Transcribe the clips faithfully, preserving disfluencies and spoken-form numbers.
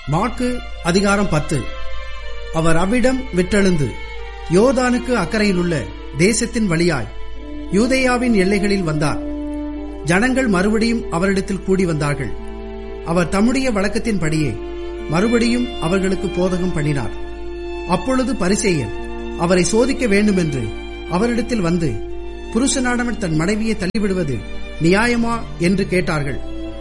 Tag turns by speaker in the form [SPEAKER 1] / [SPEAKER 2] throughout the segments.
[SPEAKER 1] மாற்கு அதிகாரம் பத்து. அவர் அவ்விடம் விட்டெழுந்து யோர்தானுக்கு அக்கறையிலுள்ள தேசத்தின் வழியாய் யூதேயாவின் எல்லைகளில் வந்தார். ஜனங்கள் மறுபடியும் அவரிடத்தில் கூடி வந்தார்கள். அவர் தம்முடைய வழக்கத்தின்படியே மறுபடியும் அவர்களுக்கு போதகம் பண்ணினார். அப்பொழுது பரிசேயர் அவரை சோதிக்க வேண்டும் என்று அவரிடத்தில் வந்து, புருஷனானவன் தன் மனைவியை தள்ளிவிடுவது நியாயமா என்று கேட்டார்கள்.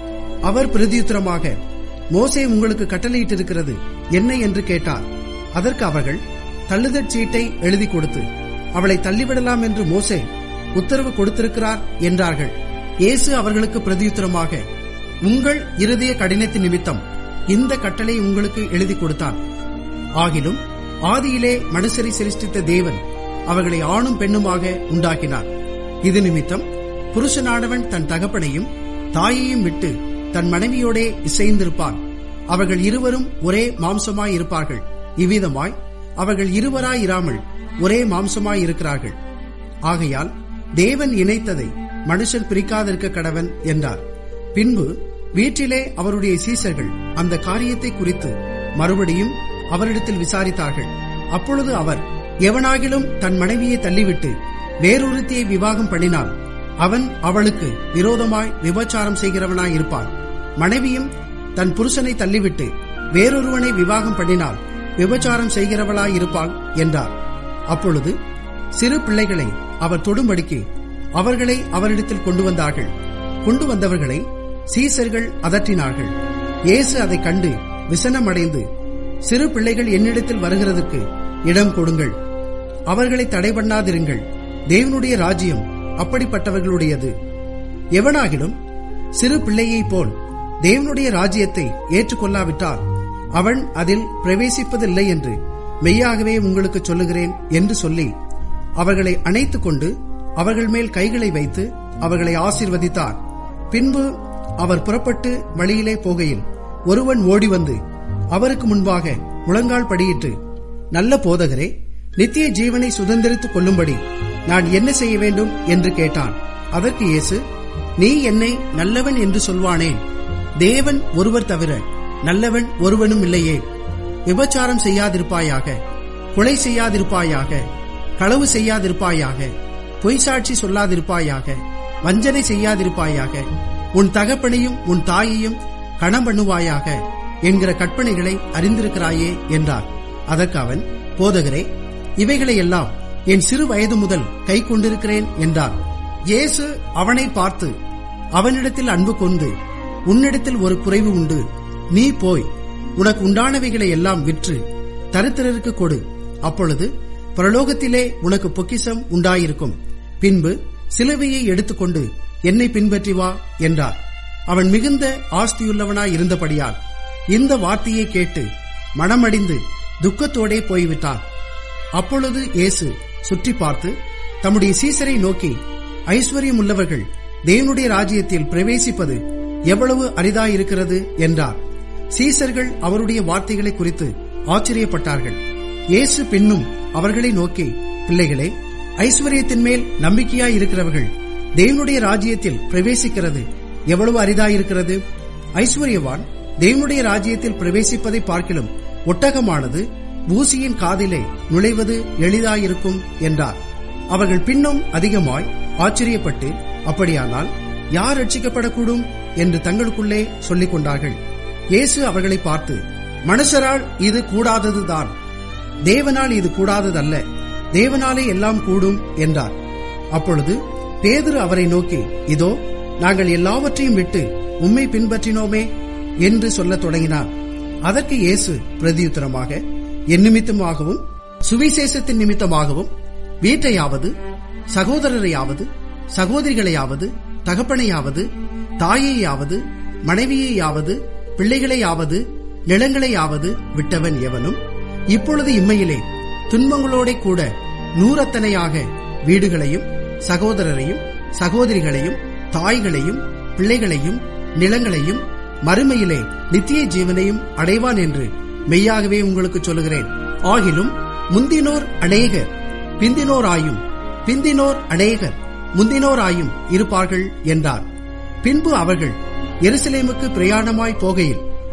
[SPEAKER 1] அவர் பிரதியுத்தரமாக, மோசே உங்களுக்கு கட்டளையிட்டிருக்கிறது என்ன என்று கேட்டார். அதற்கு அவர்கள், தள்ளுதற் சீட்டை எழுதி கொடுத்து அவளை தள்ளிவிடலாம் என்று மோசே உத்தரவு கொடுத்திருக்கிறார் என்றார்கள். இயேசு அவர்களுக்கு பிரதியுத்தரமாக, உங்கள் இருதய கடினத்தின் நிமித்தம் இந்த கட்டளை உங்களுக்கு எழுதி கொடுத்தான். ஆகிலும் ஆதியிலே மனுஷரை சிருஷ்டித்த தேவன் அவர்களை ஆணும் பெண்ணுமாக உண்டாக்கினார். இது நிமித்தம் புருஷனானவன் தன் தகப்பனையும் தாயையும் விட்டு தன் மனைவியோடே இசைந்திருப்பான். அவர்கள் இருவரும் ஒரே மாம்சமாயிருப்பார்கள். இவ்விதமாய் அவர்கள் இருவராயிராமல் ஒரே மாம்சமாயிருக்கிறார்கள். ஆகையால் தேவன் இணைத்ததை மனுஷன் பிரிக்காதிருக்க கடவன் என்றார். பின்பு வீட்டிலே அவருடைய சீசர்கள் அந்த காரியத்தை குறித்து மறுபடியும் அவரிடத்தில் விசாரித்தார்கள். அப்பொழுது அவர், எவனாகிலும் தன் மனைவியை தள்ளிவிட்டு வேறொருத்தியை விவாகம் பண்ணினான், அவன் அவளுக்கு விரோதமாய் விபச்சாரம் செய்கிறவனாயிருப்பான். மனைவியும் தன் புருஷனை தள்ளிவிட்டு வேறொருவனை விவாகம் பண்ணினால் விபச்சாரம் செய்கிறவளாயிருப்பாள் என்றார். அப்பொழுது சிறு பிள்ளைகளை அவர் தொடும்படிக்கு அவர்களை அவரிடத்தில் கொண்டு வந்தார்கள். கொண்டு வந்தவர்களை சீசர்கள் அதட்டினார்கள். இயேசு அதை கண்டு விசனமடைந்து, சிறு பிள்ளைகள் என்னிடத்தில் வருகிறதற்கு இடம் கொடுங்கள், அவர்களை தடை பண்ணாதிருங்கள், தேவனுடைய ராஜ்யம் அப்படிப்பட்டவர்களுடையது. எவனாகிலும் சிறு பிள்ளையைப் போல் தேவனுடைய ராஜ்யத்தை ஏற்றுக்கொள்ளாவிட்டால் அவன் அதில் பிரவேசிப்பதில்லை என்று மெய்யாகவே உங்களுக்கு சொல்லுகிறேன் என்று சொல்லி அவர்களை அணைத்துக் கொண்டு அவர்கள் மேல் கைகளை வைத்து அவர்களை ஆசீர்வதித்தார். பின்பு அவர் புறப்பட்டு வழியிலே போகையில் ஒருவன் ஓடி வந்து அவருக்கு முன்பாக முழங்கால் படியிட்டு, நல்ல போதகரே, நித்திய ஜீவனை சுதந்திரித்துக் கொள்ளும்படி நான் என்ன செய்ய வேண்டும் என்று கேட்டான். அதற்கு இயேசு, நீ என்னை நல்லவன் என்று சொல்வானே? தேவன் ஒருவர் தவிர நல்லவன் ஒருவனும் இல்லையே. விபச்சாரம் செய்யாதிருப்பாயாக, கொலை செய்யாதிருப்பாயாக, களவு செய்யாதிருப்பாயாக, பொய்சாட்சி சொல்லாதிருப்பாயாக, வஞ்சனை செய்யாதிருப்பாயாக, உன் தகப்பனையும் உன் தாயையும் கணம் பண்ணுவாயாக என்கிற கற்பனைகளை அறிந்திருக்கிறாயே என்றார். அதற்கு அவன், போதகரே, இவைகளை எல்லாம் என் சிறு வயது முதல் கை கொண்டிருக்கிறேன் என்றார். இயேசு அவனை பார்த்து அவனிடத்தில் அன்பு கொண்டு, உன்னிடத்தில் ஒரு குறைவு உண்டு, நீ போய் உனக்கு உண்டானவைகளை எல்லாம் விற்று தரித்திரருக்கு கொடு, அப்பொழுது பரலோகத்திலே உனக்கு பொக்கிஷம் உண்டாயிருக்கும். பின்பு சிலுவையை எடுத்துக்கொண்டு என்னை பின்பற்றி வா என்றார். அவன் மிகுந்த ஆஸ்தியுள்ளவனாய் இருந்தபடியால் இந்த வார்த்தையை கேட்டு மனமடிந்து துக்கத்தோடே போய்விட்டான். அப்பொழுது இயேசு சுற்றி பார்த்து தம்முடைய சீசரை நோக்கி, ஐஸ்வர்யம் உள்ளவர்கள் தேவனுடைய ராஜ்யத்தில் பிரவேசிப்பது எவ்வளவு அரிதாயிருக்கிறது என்றார். சீசர்கள் அவருடைய வார்த்தைகளை குறித்து ஆச்சரியப்பட்டார்கள். இயேசு பின்னும் அவர்களை நோக்கி, பிள்ளைகளே, ஐஸ்வர்யத்தின் மேல் நம்பிக்கையாய் இருக்கிறவர்கள் தேவனுடைய ராஜ்யத்தில் பிரவேசிக்கிறது எவ்வளவு அரிதாயிருக்கிறது. ஐஸ்வர்யவான் தேவனுடைய ராஜ்யத்தில் பிரவேசிப்பதை பார்க்கிலும் ஒட்டகமானது ஊசியின் காதிலே நுழைவது எளிதாயிருக்கும் என்றார். அவர்கள் பின்னும் அதிகமாய் ஆச்சரியப்பட்டு, அப்படியானால் யார் ரட்சிக்கப்படக்கூடும் என்று தங்களுக்குள்ளே சொல்லிக் கொண்டார்கள். இயேசு அவர்களை பார்த்து, மனுஷரால் இது கூடாததுதான், தேவனால் இது கூடாததல்ல, தேவனாலே எல்லாம் கூடும் என்றார். அப்பொழுது பேதுரு அவரை நோக்கி, இதோ நாங்கள் எல்லாவற்றையும் விட்டு உம்மை பின்பற்றினோமே என்று சொல்லத் தொடங்கினார். அதற்கு இயேசு பிரதியுத்தரமாக, என் நிமித்தமாகவும் சுவிசேஷத்தின் நிமித்தமாகவும் வீட்டையாவது சகோதரரையாவது சகோதரிகளையாவது தகப்பனையாவது தாயையாவது மனைவியையாவது பிள்ளைகளையாவது நிலங்களையாவது விட்டவன் எவனும் இப்பொழுது இம்மையிலே துன்பங்களோட கூட நூறத்தனையாக வீடுகளையும் சகோதரரையும் சகோதரிகளையும் தாய்களையும் பிள்ளைகளையும் நிலங்களையும் மறுமையிலே நித்திய ஜீவனையும் அடைவான் என்று மெய்யாகவே உங்களுக்கு சொல்லுகிறேன். ஆகிலும் முந்தினோர் அநேகர் பிந்தினோராயும் பிந்தினோர் அநேகர் முந்தினோராயும் இருப்பார்கள் என்றார். பின்பு அவர்கள் எருசலேமுக்கு பிரயாணமாய் போகையில்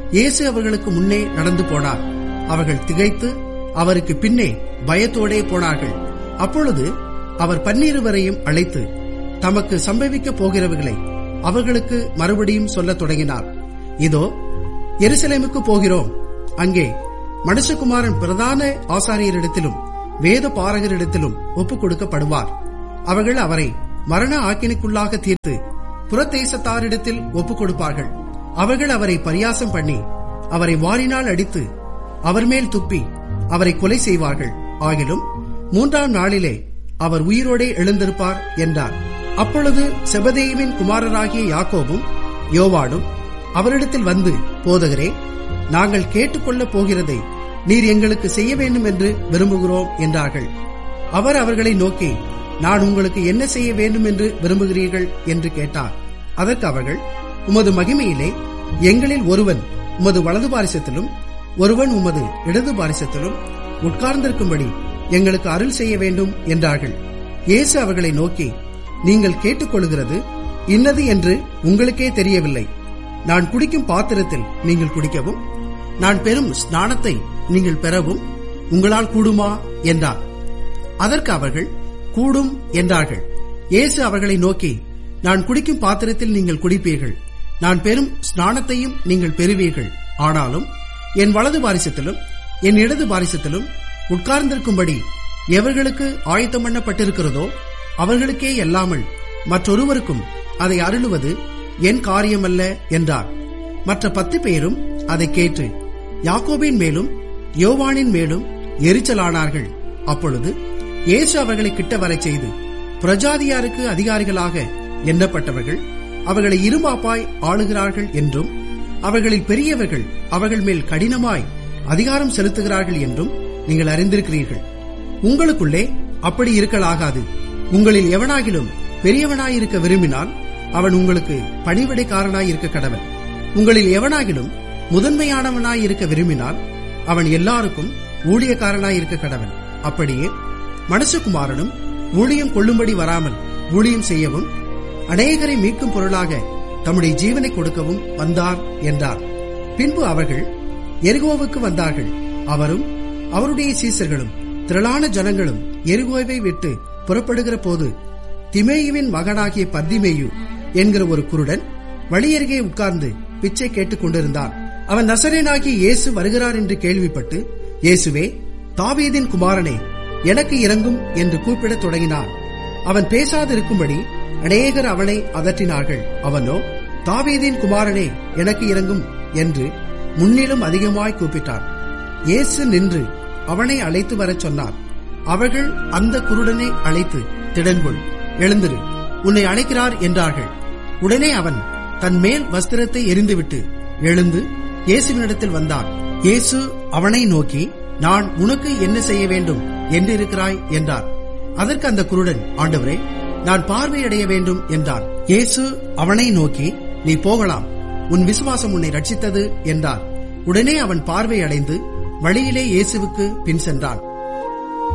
[SPEAKER 1] இயேசு அவர்களுக்கு முன்னே நடந்து போனார். அவர்கள் திகைத்து அவருக்கு பின்னே பயத்தோடே போனார்கள். அப்பொழுது அவர் பன்னிருவரையும் அழைத்து தமக்கு சம்பவிக்கப் போகிறவர்களை அவர்களுக்கு மறுபடியும் சொல்லத் தொடங்கினார். இதோ, எருசலேமுக்கு போகிறோம். அங்கே மனுஷகுமாரன் பிரதான ஆசாரியரிடத்திலும் வேத பாரகரிடத்திலும் ஒப்புக் கொடுக்கப்படுவார். அவர்கள் அவரை மரண ஆக்கினைக்குள்ளாக தீர்த்து புறத்தேசத்தாரிடத்தில் ஒப்புக் கொடுப்பார்கள். அவர்கள் அவரை பரியாசம் பண்ணி அவரை வாரினால் அடித்து அவர் மேல் துப்பி அவரை கொலை செய்வார்கள். ஆகிலும் மூன்றாம் நாளிலே அவர் உயிரோடே எழுந்திருப்பார் என்றார். அப்பொழுது செபதேயுவின் குமாரராகிய யாக்கோபும் யோவானும் அவரிடத்தில் வந்து, போதகரே, நாங்கள் கேட்டுக்கொள்ளப் போகிறதை நீர் எங்களுக்கு செய்ய வேண்டும் என்று விரும்புகிறோம் என்றார்கள். அவர் அவர்களை நோக்கி, நான் உங்களுக்கு என்ன செய்ய வேண்டும் என்று விரும்புகிறீர்கள் என்று கேட்டார். அதற்கு அவர்கள், உமது மகிமையிலே எங்களில் ஒருவன் உமது வலது பாரிசத்திலும் ஒருவன் உமது இடது பாரிசத்திலும் உட்கார்ந்திருக்கும்படி எங்களுக்கு அருள் செய்ய வேண்டும் என்றார்கள். இயேசு அவர்களை நோக்கி, நீங்கள் கேட்டுக்கொள்கிறது இன்னது என்று உங்களுக்கே தெரியவில்லை. நான் குடிக்கும் பாத்திரத்தில் நீங்கள் குடிக்கவும் நான் பெறும் ஸ்நானத்தை நீங்கள் பெறவும் உங்களால் கூடுமா என்றார். அதற்கு அவர்கள், கூடும் என்றார்கள். இயேசு அவர்களை நோக்கி, நான் குடிக்கும் பாத்திரத்தில் நீங்கள் குடிப்பீர்கள், நான் பெறும் ஸ்நானத்தையும் நீங்கள் பெறுவீர்கள். ஆனாலும் என் வலது பாரிசத்திலும் என் இடது பாரிசத்திலும் உட்கார்ந்திருக்கும்படி எவர்களுக்கு ஆயத்தம் பண்ணப்பட்டிருக்கிறதோ அவர்களுக்கே அல்லாமல் மற்றொருவருக்கும் அதை அருளுவது என் காரியமல்ல என்றார். மற்ற பத்து பேரும் அதை கேட்டு யாக்கோபின் மேலும் யோவானின் மேலும் எரிச்சலானார்கள். அப்பொழுது இயேசு அவர்களை கிட்ட வரச் செய்து, பிரஜாதியாருக்கு அதிகாரிகளாக எண்ணப்பட்டவர்கள் அவர்களை இருமாப்பாய் ஆளுகிறார்கள் என்றும் அவர்களில் பெரியவர்கள் அவர்கள் மேல் கடினமாய் அதிகாரம் செலுத்துகிறார்கள் என்றும் நீங்கள் அறிந்திருக்கிறீர்கள். உங்களுக்குள்ளே அப்படி இருக்கலாகாது. உங்களில் எவனாகிலும் பெரியவனாயிருக்க விரும்பினால் அவன் உங்களுக்கு பணிவிடைக்காரனாயிருக்க கடவன். உங்களில் எவனாகிலும் முதன்மையானவனாயிருக்க விரும்பினால் அவன் எல்லாருக்கும் ஊழியக்காரனாயிருக்க கடவன். அப்படியே மனுஷகுமாரனும் ஊழியம் கொள்ளும்படி வராமல் ஊழியம் செய்யவும் அநேகரை மீட்கும் பொருளாக தம்முடைய ஜீவனை கொடுக்கவும் வந்தார் என்றார். பின்பு அவர்கள் எரிகோவுக்கு வந்தார்கள். அவரும் அவருடைய சீசர்களும் திரளான ஜனங்களும் எரிகோவை விட்டு புறப்படுகிற போது திமேயுவின் மகனாகிய பர்திமேயு என்கிற ஒரு குருடன் வழியருகே உட்கார்ந்து பிச்சை கேட்டுக் கொண்டிருந்தான். அவன் நசரேனாகிய இயேசு வருகிறார் என்று கேள்விப்பட்டு, இயேசுவே, தாவீதின் குமாரனே, எனக்கு இறங்கும் என்று கூப்பிடத் தொடங்கினான். அவன் பேசாதிருக்கும்படி அநேகர் அவனை அதட்டினார்கள். அவனோ, தாவீதின் குமாரனே, எனக்கு இறங்கும் என்று முன்னிலும் அதிகமாய் கூப்பிட்டான். இயேசு நின்று அவனை அழைத்து வரச் சொன்னார். அவர்கள் அந்த குருடனை அழைத்து, திடன்கொள், எழுந்திரு, உன்னை அழைக்கிறார் என்றார்கள். உடனே அவன் தன் மேல் வஸ்திரத்தை எறிந்துவிட்டு எழுந்து இயேசுவினிடத்தில் வந்தான். இயேசு அவனை நோக்கி, நான் உனக்கு என்ன செய்ய வேண்டும் என்று இருக்கிறாய் என்றார். அதற்கு அந்த குருடன், ஆண்டவரே, நான் பார்வையடைய வேண்டும் என்றான். இயேசு அவனை நோக்கி, நீ போகலாம், உன் விசுவாசம் உன்னை ரட்சித்தது என்றார். உடனே அவன் பார்வையடைந்து வழியிலே இயேசுவுக்கு பின் சென்றான்.